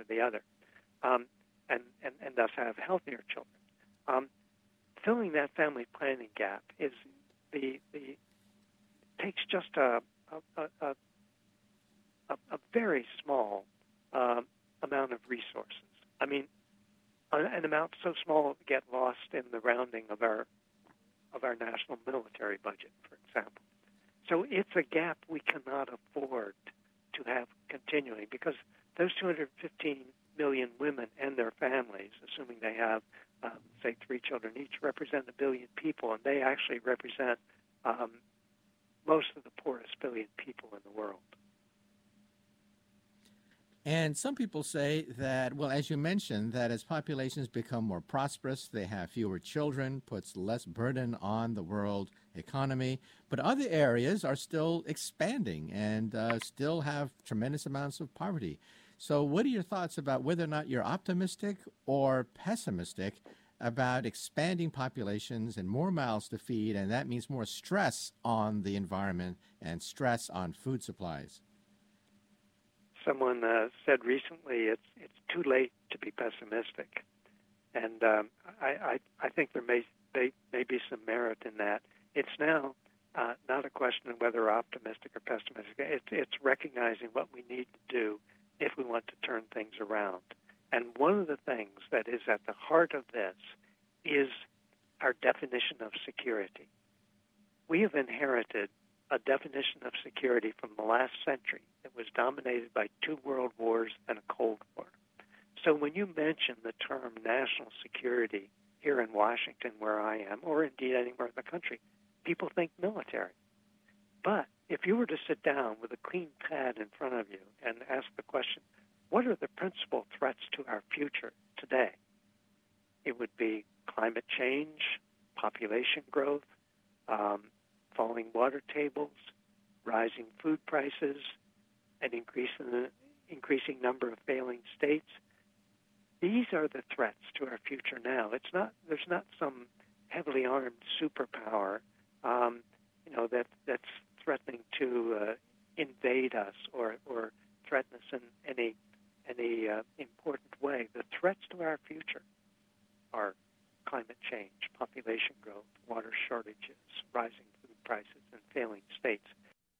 or the other, and thus have healthier children. Filling that family planning gap is takes just a very small amount of resources. I mean, an amount so small to get lost in the rounding of our national military budget, for example. So it's a gap we cannot afford to have continuing, because those 215 million women and their families, assuming they have, say, 3 children each, represent 1 billion people, and they actually represent most of the poorest billion people in the world. And some people say that, well, as you mentioned, that as populations become more prosperous, they have fewer children, puts less burden on the world economy. But other areas are still expanding and still have tremendous amounts of poverty. So what are your thoughts about whether or not you're optimistic or pessimistic about expanding populations and more mouths to feed, and that means more stress on the environment and stress on food supplies? Someone said recently it's too late to be pessimistic, and I think there may be some merit in that. It's now not a question of whether optimistic or pessimistic. It's recognizing what we need to do if we want to turn things around. And one of the things that is at the heart of this is our definition of security. We have inherited a definition of security from the last century that was dominated by 2 world wars and a Cold War. So when you mention the term national security here in Washington, where I am, or indeed anywhere in the country, people think military. But if you were to sit down with a clean pad in front of you and ask the question, what are the principal threats to our future today? It would be climate change, population growth, falling water tables, rising food prices, an increasing number of failing states. These are the threats to our future now. There's not some heavily armed superpower, that's threatening to invade us or threaten us in any important way. The threats to our future are climate change, population growth, water shortages, rising food prices, and failing states.